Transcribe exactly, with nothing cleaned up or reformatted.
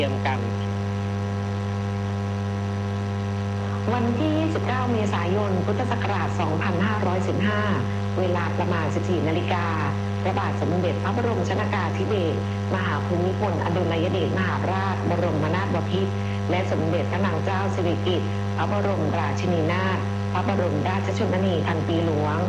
เตรียมกันวันที่ ยี่สิบเก้า เมษายน พุทธศักราช สองพันห้าร้อยสิบห้า เวลาประมาณ สิบสี่ นาฬิกา พระบาทสมเด็จพระบรมชนกาธิเบศรมหาภูมิพลอดุลยเดชมหาราชบรมนาถบพิตรและสมเด็จพระนางเจ้าสิริกิติ์พระบรมราชินีนาถพระบรมราชชนนีพันปีหลวง